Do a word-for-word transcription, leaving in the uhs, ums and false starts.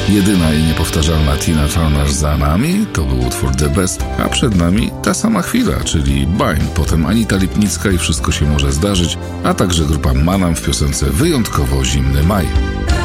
Jedyna i niepowtarzalna Tina Turner za nami, to był utwór The Best, a przed nami ta sama chwila, czyli Bind, potem Anita Lipnicka i Wszystko się może zdarzyć, a także grupa Manam w piosence Wyjątkowo zimny maj.